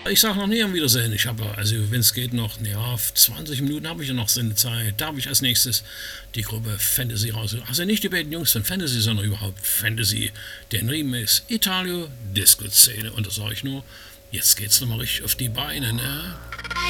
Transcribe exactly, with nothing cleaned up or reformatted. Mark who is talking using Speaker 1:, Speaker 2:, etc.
Speaker 1: Ich sage noch nie am Wiedersehen. Ich habe, also wenn es geht, noch, ja, zwanzig Minuten habe ich ja noch Sendezeit. Da habe ich als nächstes die Gruppe Fantasy raus. Also nicht die beiden Jungs von Fantasy, sondern überhaupt Fantasy. Der Remix Italio Disco Szene. Und das sage ich nur, jetzt geht's nochmal richtig auf die Beine, ne?